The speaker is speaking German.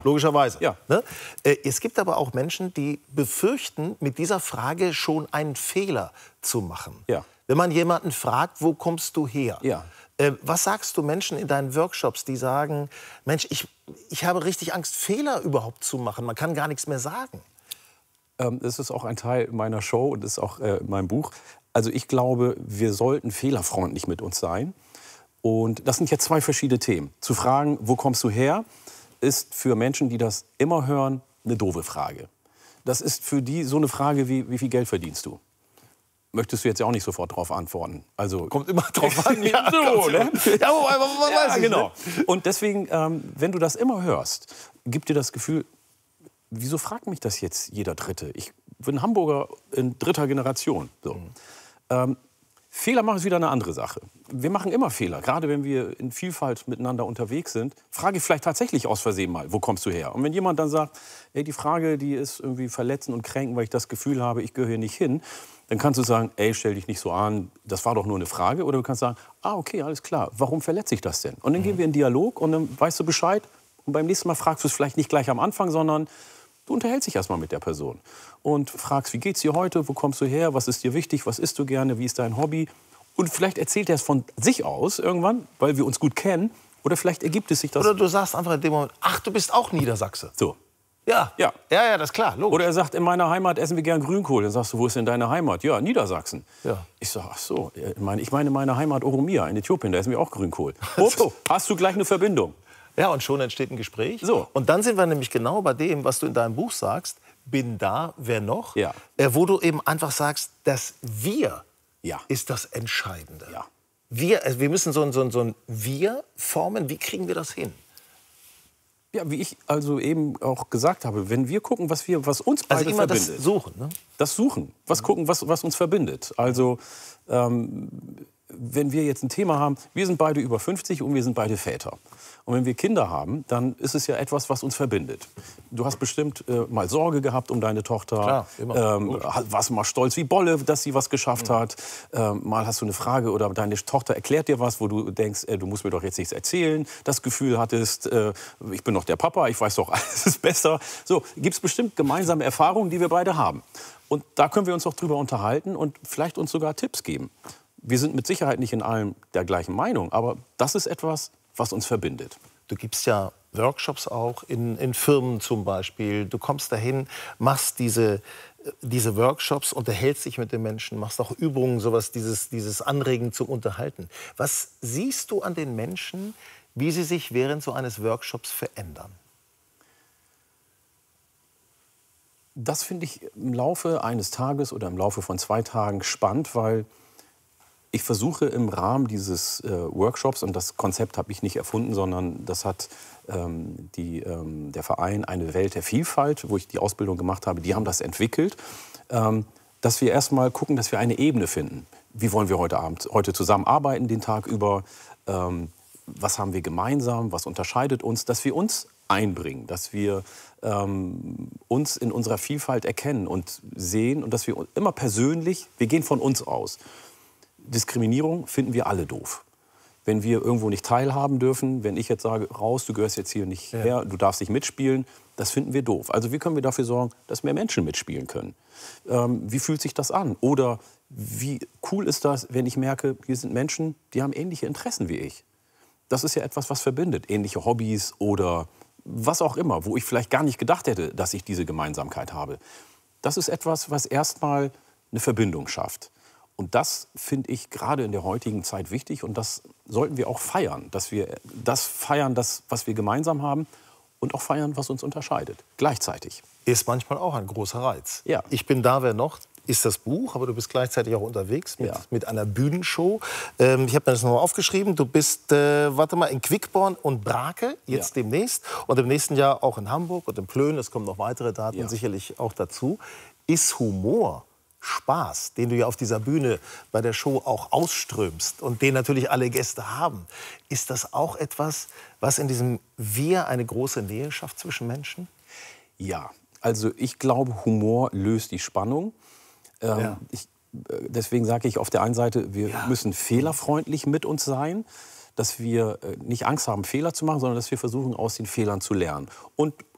Logischerweise. Ja. Ne? Es gibt aber auch Menschen, die befürchten, mit dieser Frage schon einen Fehler zu machen. Ja. Wenn man jemanden fragt, wo kommst du her? Ja. Was sagst du Menschen in deinen Workshops, die sagen, Mensch, ich habe richtig Angst, Fehler überhaupt zu machen. Man kann gar nichts mehr sagen. Das ist auch ein Teil meiner Show und ist auch in meinem Buch. Also ich glaube, wir sollten fehlerfreundlich mit uns sein. Und das sind jetzt zwei verschiedene Themen. Zu fragen, wo kommst du her, ist für Menschen, die das immer hören, eine doofe Frage. Das ist für die so eine Frage wie viel Geld verdienst du? Möchtest du jetzt ja auch nicht sofort darauf antworten. Also Kommt immer drauf an. Ja, so, ne? Ja, man weiß ich, genau. Ne? Und deswegen, wenn du das immer hörst, gibt dir das Gefühl, wieso fragt mich das jetzt jeder Dritte? Ich bin Hamburger in dritter Generation. So. Fehler machen ist wieder eine andere Sache. Wir machen immer Fehler, gerade wenn wir in Vielfalt miteinander unterwegs sind. Frage ich vielleicht tatsächlich aus Versehen mal, wo kommst du her? Und wenn jemand dann sagt, ey, die Frage, die ist irgendwie verletzend und kränkend, weil ich das Gefühl habe, ich gehöre hier nicht hin, dann kannst du sagen, ey, stell dich nicht so an, das war doch nur eine Frage. Oder du kannst sagen, ah, okay, alles klar, warum verletze ich das denn? Und dann gehen wir in Dialog und dann weißt du Bescheid. Und beim nächsten Mal fragst du es vielleicht nicht gleich am Anfang, sondern du unterhältst dich erstmal mit der Person und fragst, wie geht's dir heute, wo kommst du her, was ist dir wichtig, was isst du gerne, wie ist dein Hobby? Und vielleicht erzählt er es von sich aus irgendwann, weil wir uns gut kennen. Oder vielleicht ergibt es sich das. Oder du sagst einfach in dem Moment, ach, du bist auch Niedersachse. So. Ja, Ja. ja, das ist klar, logisch. Oder er sagt, in meiner Heimat essen wir gern Grünkohl. Dann sagst du, wo ist denn deine Heimat? Ja, Niedersachsen. Ja. Ich sage, ach so, ich meine meine Heimat Oromia in Äthiopien, da essen wir auch Grünkohl. Ups, So. hast du gleich eine Verbindung. Ja, und schon entsteht ein Gespräch. So. Und dann sind wir nämlich genau bei dem, was du in deinem Buch sagst, bin da, wer noch? Ja. Wo du eben einfach sagst, das Wir Ja. ist das Entscheidende. Ja. Wir müssen so ein Wir formen. Wie kriegen wir das hin? Ja, wie ich also eben auch gesagt habe, wenn wir gucken, was uns beide Also immer verbindet. das Suchen, ne? Das Suchen, gucken, was uns verbindet. Also wenn wir jetzt ein Thema haben, wir sind beide über 50 und wir sind beide Väter. Und wenn wir Kinder haben, dann ist es ja etwas, was uns verbindet. Du hast bestimmt mal Sorge gehabt um deine Tochter. Klar, immer. Warst mal stolz wie Bolle, dass sie was geschafft hat. Mal hast du eine Frage oder deine Tochter erklärt dir was, wo du denkst, du musst mir doch jetzt nichts erzählen. Das Gefühl hattest, ich bin doch der Papa, ich weiß doch, alles ist besser. So, gibt es bestimmt gemeinsame Erfahrungen, die wir beide haben. Und da können wir uns auch drüber unterhalten und vielleicht uns sogar Tipps geben. Wir sind mit Sicherheit nicht in allem der gleichen Meinung, aber das ist etwas, was uns verbindet. Du gibst ja Workshops auch in Firmen zum Beispiel. Du kommst dahin, machst diese Workshops, unterhältst dich mit den Menschen, machst auch Übungen, sowas, dieses Anregen zum Unterhalten. Was siehst du an den Menschen, wie sie sich während so eines Workshops verändern? Das finde ich im Laufe eines Tages oder im Laufe von 2 Tagen spannend, weil ich versuche im Rahmen dieses Workshops, und das Konzept habe ich nicht erfunden, sondern das hat der Verein Eine Welt der Vielfalt, wo ich die Ausbildung gemacht habe, die haben das entwickelt, dass wir erstmal gucken, dass wir eine Ebene finden. Wie wollen wir heute zusammenarbeiten, den Tag über? Was haben wir gemeinsam? Was unterscheidet uns? Dass wir uns einbringen, dass wir uns in unserer Vielfalt erkennen und sehen und dass wir immer persönlich, wir gehen von uns aus. Diskriminierung finden wir alle doof. Wenn wir irgendwo nicht teilhaben dürfen, wenn ich jetzt sage, raus, du gehörst jetzt hier nicht her, du darfst nicht mitspielen, das finden wir doof. Also wie können wir dafür sorgen, dass mehr Menschen mitspielen können? Wie fühlt sich das an? Oder wie cool ist das, wenn ich merke, hier sind Menschen, die haben ähnliche Interessen wie ich. Das ist ja etwas, was verbindet. Ähnliche Hobbys oder was auch immer, wo ich vielleicht gar nicht gedacht hätte, dass ich diese Gemeinsamkeit habe. Das ist etwas, was erstmal eine Verbindung schafft. Und das finde ich gerade in der heutigen Zeit wichtig. Und das sollten wir auch feiern. Dass wir das feiern, was wir gemeinsam haben. Und auch feiern, was uns unterscheidet. Gleichzeitig. Ist manchmal auch ein großer Reiz. Ja. Ich bin da, wer noch? Ist das Buch, aber du bist gleichzeitig auch unterwegs mit einer Bühnenshow. Ich habe mir das noch mal aufgeschrieben. Du bist, in Quickborn und Brake, jetzt demnächst. Und im nächsten Jahr auch in Hamburg und in Plön. Es kommen noch weitere Daten sicherlich auch dazu. Ist Humor, Spaß, den du ja auf dieser Bühne bei der Show auch ausströmst und den natürlich alle Gäste haben, ist das auch etwas, was in diesem Wir eine große Nähe schafft zwischen Menschen? Ja, also ich glaube, Humor löst die Spannung. Deswegen sage ich auf der einen Seite, wir müssen fehlerfreundlich mit uns sein, dass wir nicht Angst haben, Fehler zu machen, sondern dass wir versuchen, aus den Fehlern zu lernen. Und